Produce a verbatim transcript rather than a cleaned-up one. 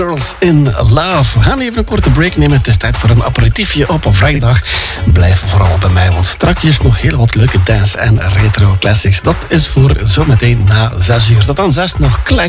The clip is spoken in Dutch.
Girls in Love. We gaan even een korte break nemen. Het is tijd voor een aperitiefje op een vrijdag. Blijf vooral bij mij, want strakjes nog heel wat leuke dance- en retro classics. Dat is voor zometeen na zes uur. Tot aan zes nog Clash